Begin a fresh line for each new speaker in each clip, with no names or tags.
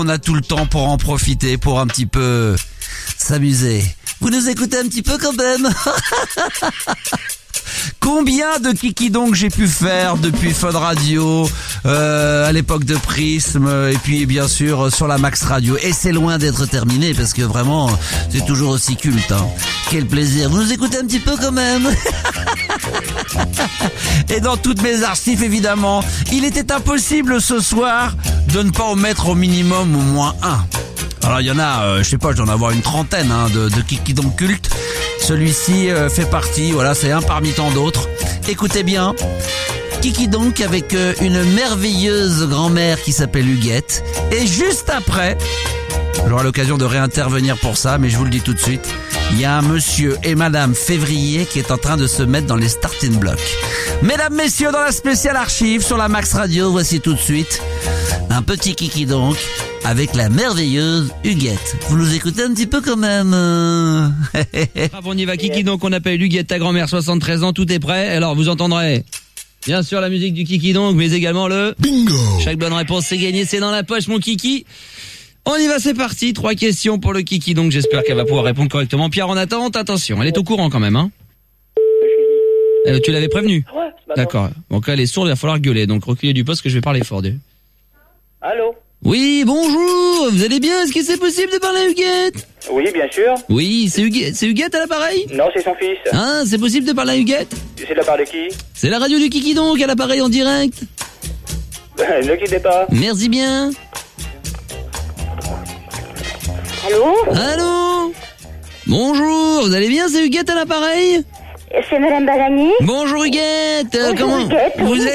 On a tout le temps pour en profiter, pour un petit peu s'amuser. Vous nous écoutez un petit peu quand même. Combien de kiki donc j'ai pu faire depuis Fun Radio, à l'époque de Prism, et puis bien sûr sur la Max Radio. Et c'est loin d'être terminé parce que vraiment c'est toujours aussi culte. Hein. Quel plaisir. Vous nous écoutez un petit peu quand même. Et dans toutes mes archives évidemment, il était impossible ce soir de ne pas en mettre au minimum au moins un. Alors il y en a, je sais pas, je dois en avoir une trentaine de kiki donc cultes. Celui-ci fait partie, voilà, c'est un parmi tant d'autres. Écoutez bien, Kiki donc avec une merveilleuse grand-mère qui s'appelle Huguette. Et juste après, j'aurai l'occasion de réintervenir pour ça, mais je vous le dis tout de suite, il y a un monsieur et madame Février qui est en train de se mettre dans les starting blocks. Mesdames, messieurs, dans la spéciale archive sur la Max Radio, voici tout de suite un petit Kiki donc avec la merveilleuse Huguette. Vous nous écoutez un petit peu quand même.
On y va, Kiki, donc on appelle Huguette, ta grand-mère, 73 ans, tout est prêt. Alors vous entendrez bien sûr la musique du Kiki donc, mais également le bingo. Chaque bonne réponse c'est gagné, c'est dans la poche mon Kiki. On y va, c'est parti. 3 questions pour le Kiki donc, j'espère qu'elle va pouvoir répondre correctement. Pierre en attente, attention, elle est au courant quand même, hein. Tu l'avais prévenue?
Ouais.
D'accord. Donc elle est sourde, il va falloir gueuler, donc reculer du poste que je vais parler fort.
Allô?
Oui, bonjour, vous allez bien? Est-ce que c'est possible de parler à Huguette?
Oui, bien sûr.
Oui, c'est Huguette à l'appareil?
Non, c'est son fils.
Ah, c'est possible de parler à Huguette?
C'est de la part de qui?
C'est la radio du Kiki donc, à l'appareil en direct.
Ne quittez pas.
Merci bien.
Allô?
Allô? Bonjour, vous allez bien? C'est Huguette à l'appareil?
C'est Madame Balagny?
Bonjour Huguette.
Bonjour
Comment
Huguette,
vous
oui.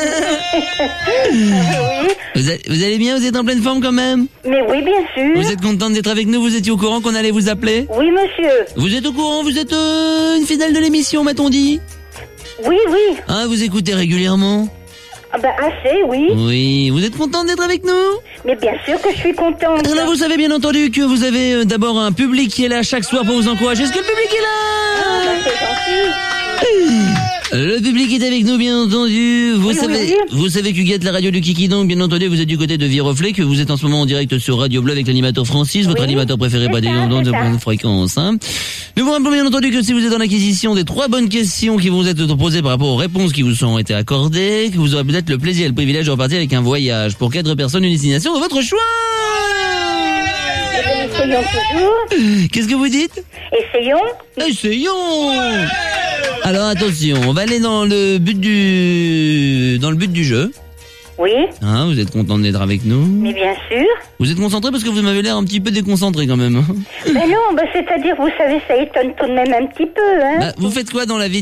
Vous allez bien? Vous êtes en pleine forme quand même?
Mais oui, bien sûr.
Vous êtes contente d'être avec nous? Vous étiez au courant qu'on allait vous appeler?
Oui, monsieur.
Vous êtes au courant? Vous êtes une fidèle de l'émission, m'a-t-on dit?
Oui, oui.
Ah, vous écoutez régulièrement?
Ah ben, assez, oui.
Oui. Vous êtes contente d'être avec nous?
Mais bien sûr que je suis contente.
Alors vous savez bien entendu que vous avez d'abord un public qui est là chaque soir pour vous encourager. Est-ce que le public est là?
Ah, ben, c'est gentil.
Le public est avec nous, bien entendu. Vous savez qu'Huguette, la radio du Kiki, donc, bien entendu, vous êtes du côté de Viroflay, que vous êtes en ce moment en direct sur Radio Bleu avec l'animateur Francis, votre animateur préféré, pas des ondes de bonne fréquence, hein. Nous vous rappelons bien entendu que si vous êtes en acquisition des 3 bonnes questions qui vont être posées par rapport aux réponses qui vous ont été accordées, que vous aurez peut-être le plaisir et le privilège de repartir avec un voyage pour 4 personnes, une destination de votre choix.
Essayons toujours.
Qu'est-ce que vous dites? Essayons. Alors attention, on va aller dans le but du jeu.
Oui.
Hein, vous êtes content d'être avec nous?
Mais bien sûr.
Vous êtes concentré parce que vous m'avez l'air un petit peu déconcentré quand même.
Mais non, c'est-à-dire, vous savez, ça étonne tout de même un petit peu, hein.
Vous faites quoi dans la vie?